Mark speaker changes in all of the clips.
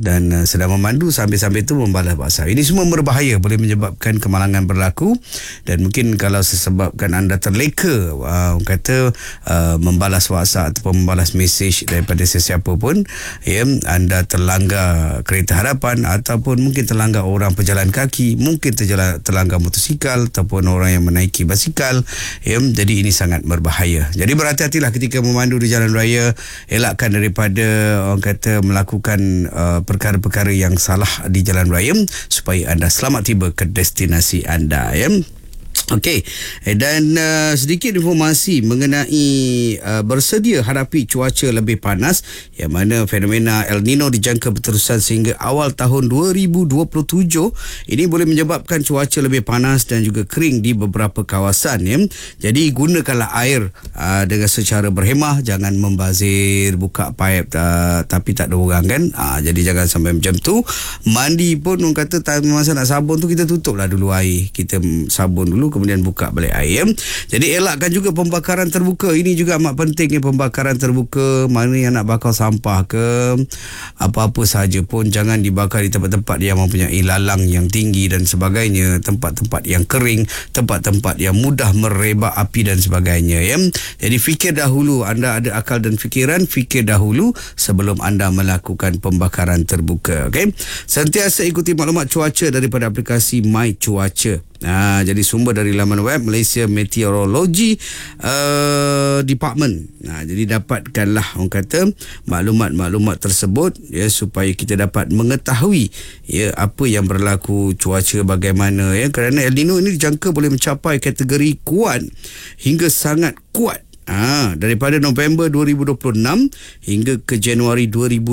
Speaker 1: dan sedang memandu sambil-sambil itu membalas WhatsApp. Ini semua berbahaya, boleh menyebabkan kemalangan berlaku, dan mungkin kalau disebabkan anda terleka membalas WhatsApp ataupun membalas mesej daripada sesiapa pun, ya, anda terlanggar kereta hadapan ataupun mungkin terlanggar orang pejalan kaki, mungkin terlanggar motosikal ataupun orang yang menaiki basikal, ya. Jadi ini sangat berbahaya. Jadi berhati-hatilah ketika memandu di jalan raya. Elakkan daripada orang kata melakukan perkara-perkara yang salah di jalan raya supaya anda selamat tiba ke destinasi anda, ya. Okey, dan sedikit informasi mengenai bersedia hadapi cuaca lebih panas, yang mana fenomena El Nino dijangka berterusan sehingga awal tahun 2027. Ini boleh menyebabkan cuaca lebih panas dan juga kering di beberapa kawasan, ya. Jadi gunakanlah air dengan secara berhemah, jangan membazir buka paip tapi tak ada orang, kan. Jadi jangan sampai macam tu. Mandi pun orang kata masa nak sabun tu kita tutuplah dulu air, kita sabun dulu kemudian buka balik air. Jadi elakkan juga pembakaran terbuka. Ini juga amat penting, pembakaran terbuka. Mana yang nak bakar sampah ke apa-apa sahaja pun jangan dibakar di tempat-tempat yang mempunyai lalang yang tinggi dan sebagainya, tempat-tempat yang kering, tempat-tempat yang mudah merebak api dan sebagainya, ya. Jadi fikir dahulu, anda ada akal dan fikiran, fikir dahulu sebelum anda melakukan pembakaran terbuka. Okey, sentiasa ikuti maklumat cuaca daripada aplikasi My Cuaca. Jadi sumber dari laman web Malaysia Meteorology Department. Jadi dapatkanlah orang kata maklumat-maklumat tersebut, ya, supaya kita dapat mengetahui, ya, apa yang berlaku, cuaca bagaimana, ya. Kerana El Nino ini dijangka boleh mencapai kategori kuat hingga sangat kuat daripada November 2026 hingga ke Januari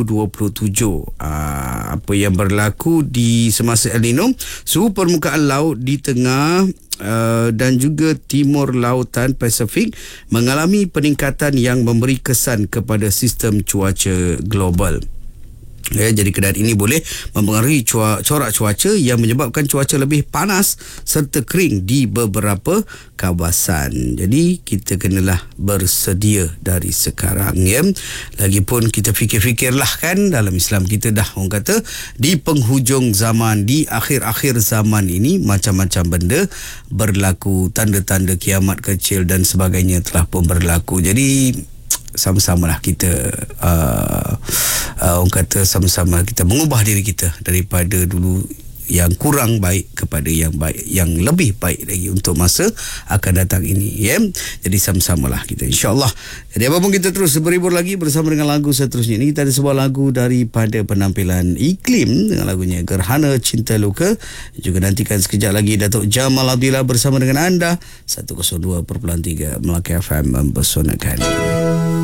Speaker 1: 2027. Apa yang berlaku di semasa El Nino, suhu permukaan laut di tengah dan juga timur lautan Pasifik mengalami peningkatan yang memberi kesan kepada sistem cuaca global. Ya, jadi keadaan ini boleh mempengaruhi corak cuaca yang menyebabkan cuaca lebih panas serta kering di beberapa kawasan. Jadi kita kenalah bersedia dari sekarang, ya. Lagipun kita fikir-fikirlah, kan, dalam Islam kita dah orang kata di penghujung zaman, di akhir-akhir zaman ini macam-macam benda berlaku, tanda-tanda kiamat kecil dan sebagainya telah pun berlaku. Jadi sama-samalah kita orang kata sama-sama kita mengubah diri kita daripada dulu yang kurang baik kepada yang baik, yang lebih baik lagi untuk masa akan datang ini, ya. Jadi sama-samalah kita, insya-Allah. Jadi apapun kita terus berhibur lagi bersama dengan lagu seterusnya. Ini kita ada sebuah lagu daripada penampilan Iklim dengan lagunya Gerhana Cinta Luka. Juga nantikan sekejap lagi Datuk Jamal Abdillah bersama dengan anda 102.3 Melaka FM mempesonakan.